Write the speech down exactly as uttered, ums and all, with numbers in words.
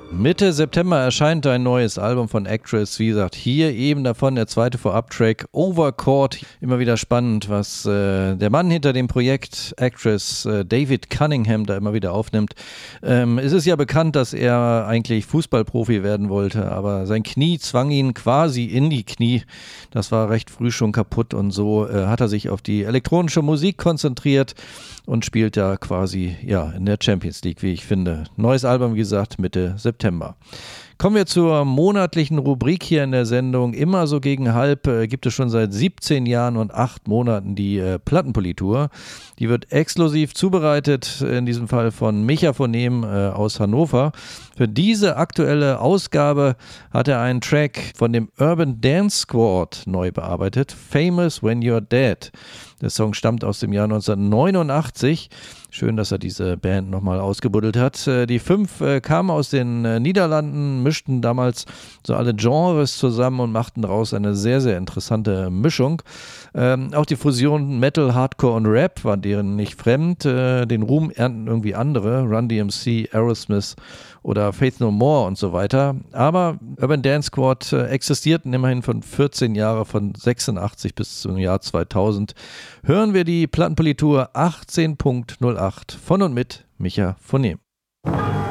Mitte September erscheint ein neues Album von Actress. Wie gesagt, hier eben davon der zweite Vorab-Track Overcourt. Immer wieder spannend, was äh, der Mann hinter dem Projekt Actress, äh, David Cunningham, da immer wieder aufnimmt. Ähm, es ist ja bekannt, dass er eigentlich Fußballprofi werden wollte, aber sein Knie zwang ihn quasi in die Knie. Das war recht früh schon kaputt und so äh, hat er sich auf die elektronische Musik konzentriert und spielt da quasi ja in der Champions League, wie ich finde. Neues Album, wie gesagt, Mitte September. Kommen wir zur monatlichen Rubrik hier in der Sendung. Immer so gegen halb äh, gibt es schon seit siebzehn Jahren und acht Monaten die äh, Plattenpolitur. Die wird exklusiv zubereitet, in diesem Fall von Micha Phonem äh, aus Hannover. Für diese aktuelle Ausgabe hat er einen Track von dem Urban Dance Squad neu bearbeitet, Famous When You're Dead. Der Song stammt aus dem Jahr neunzehnhundertneunundachtzig. Schön, dass er diese Band nochmal ausgebuddelt hat. Die fünf äh, kamen aus den äh, Niederlanden, mischten damals so alle Genres zusammen und machten daraus eine sehr, sehr interessante Mischung. Ähm, auch die Fusion Metal, Hardcore und Rap war deren nicht fremd. Äh, den Ruhm ernten irgendwie andere, Run D M C, Aerosmith oder Faith No More und so weiter. Aber Urban Dance Squad äh, existierten immerhin von vierzehn Jahren, von sechsundachtzig bis zum Jahr zweitausend. Hören wir die Plattenpolitur achtzehn Punkt null acht von und mit Micha Phonem.